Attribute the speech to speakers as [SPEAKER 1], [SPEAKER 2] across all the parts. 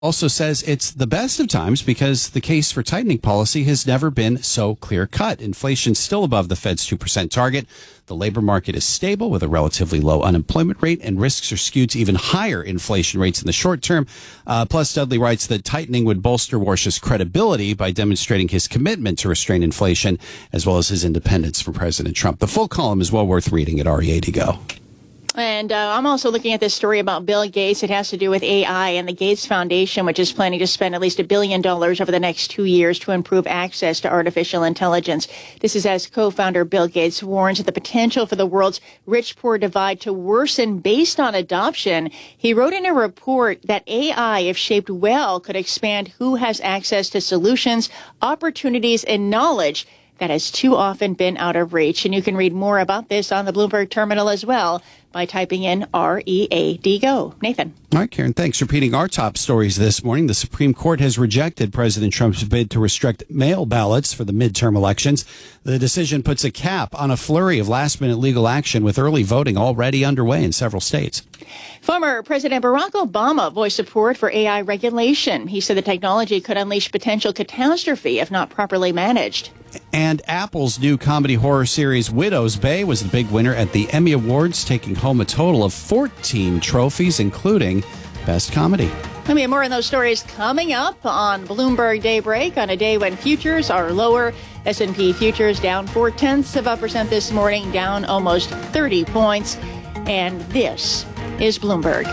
[SPEAKER 1] also says it's the best of times because the case for tightening policy has never been so clear-cut. Inflation's still above the Fed's 2% target. The labor market is stable with a relatively low unemployment rate, and risks are skewed to even higher inflation rates in the short term. Plus, Dudley writes that tightening would bolster Warsh's credibility by demonstrating his commitment to restrain inflation, as well as his independence from President Trump. The full column is well worth reading at REA to go.
[SPEAKER 2] And I'm also looking at this story about Bill Gates. It has to do with AI and the Gates Foundation, which is planning to spend at least $1 billion over the next 2 years to improve access to artificial intelligence. This is as co-founder Bill Gates warns of the potential for the world's rich-poor divide to worsen based on adoption. He wrote in a report that AI, if shaped well, could expand who has access to solutions, opportunities, and knowledge that has too often been out of reach. And you can read more about this on the Bloomberg terminal as well by typing in READ-GO. Nathan.
[SPEAKER 1] All right, Karen, thanks. Repeating our top stories this morning, the Supreme Court has rejected President Trump's bid to restrict mail ballots for the midterm elections. The decision puts a cap on a flurry of last-minute legal action, with early voting already underway in several states.
[SPEAKER 2] Former President Barack Obama voiced support for AI regulation. He said the technology could unleash potential catastrophe if not properly managed.
[SPEAKER 1] And Apple's new comedy horror series Widow's Bay was the big winner at the Emmy Awards, taking home a total of 14 trophies, including Best Comedy.
[SPEAKER 2] And we have more on those stories coming up on Bloomberg Daybreak on a day when futures are lower. S&P futures down 0.4% this morning, down almost 30 points. And this is Bloomberg.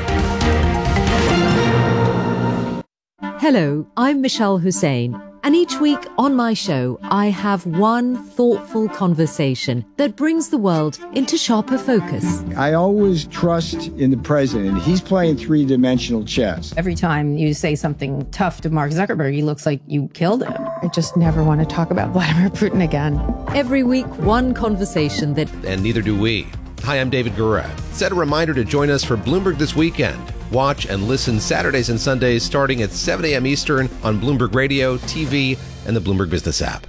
[SPEAKER 3] Hello, I'm Michelle Hussein. And each week on my show, I have one thoughtful conversation that brings the world into sharper focus.
[SPEAKER 4] I always trust in the president. He's playing three-dimensional chess.
[SPEAKER 5] Every time you say something tough to Mark Zuckerberg, he looks like you killed him. I just never want to talk about Vladimir Putin again.
[SPEAKER 3] Every week, one conversation that...
[SPEAKER 6] And neither do we. Hi, I'm David Gura. Set a reminder to join us for Bloomberg This Weekend. Watch and listen Saturdays and Sundays starting at 7 a.m. Eastern on Bloomberg Radio, TV, and the Bloomberg Business app.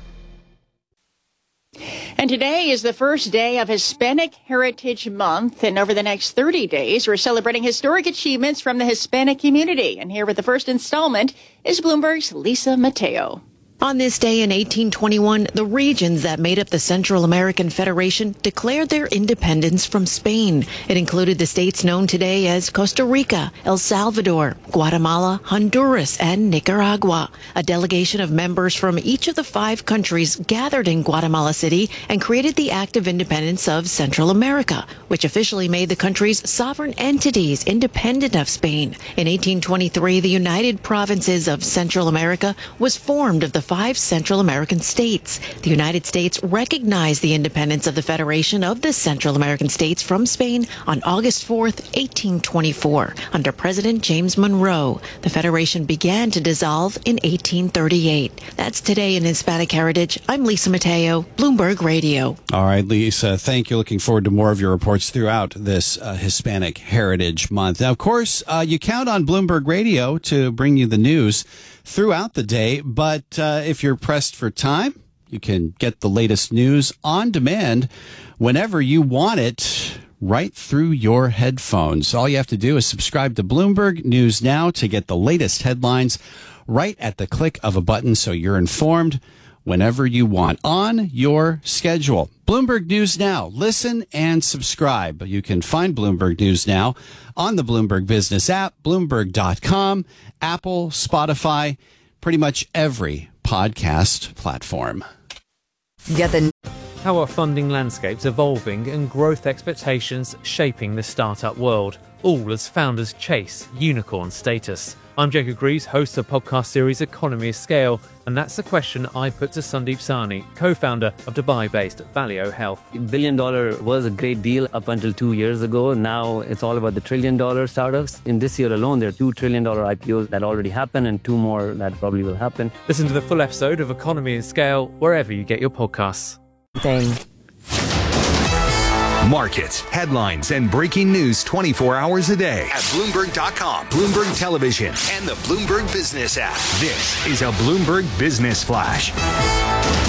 [SPEAKER 2] And today is the first day of Hispanic Heritage Month. And over the next 30 days, we're celebrating historic achievements from the Hispanic community. And here with the first installment is Bloomberg's Lisa Mateo.
[SPEAKER 7] On this day in 1821, the regions that made up the Central American Federation declared their independence from Spain. It included the states known today as Costa Rica, El Salvador, Guatemala, Honduras, and Nicaragua. A delegation of members from each of the 5 countries gathered in Guatemala City and created the Act of Independence of Central America, which officially made the countries sovereign entities independent of Spain. In 1823, the United Provinces of Central America was formed of the 5 Central American states. The United States recognized the independence of the Federation of the Central American States from Spain on August 4th, 1824. Under President James Monroe, the Federation began to dissolve in 1838. That's today in Hispanic Heritage. I'm Lisa Mateo, Bloomberg Radio.
[SPEAKER 1] All right, Lisa, thank you. Looking forward to more of your reports throughout this Hispanic Heritage Month. Now, of course, you count on Bloomberg Radio to bring you the news throughout the day, but if you're pressed for time, you can get the latest news on demand whenever you want it, right through your headphones. All you have to do is subscribe to Bloomberg News Now to get the latest headlines right at the click of a button, so you're informed whenever you want, on your schedule. Bloomberg News Now. Listen and subscribe. You can find Bloomberg News Now on the Bloomberg Business app, Bloomberg.com, Apple, Spotify, pretty much every podcast platform.
[SPEAKER 8] How are funding landscapes evolving and growth expectations shaping the startup world, all as founders chase unicorn status? I'm Jacob Greaves, host of the podcast series Economy of Scale, and that's the question I put to Sandeep Sahni, co-founder of Dubai-based Valeo Health.
[SPEAKER 9] $1 billion was a great deal up until 2 years ago. Now it's all about the $1 trillion startups. In this year alone, there are $2 trillion IPOs that already happened and 2 more that probably will happen.
[SPEAKER 8] Listen to the full episode of Economy of Scale wherever you get your podcasts.
[SPEAKER 10] Markets, headlines, and breaking news 24 hours a day at Bloomberg.com, Bloomberg Television, and the Bloomberg Business app. This is a Bloomberg Business Flash.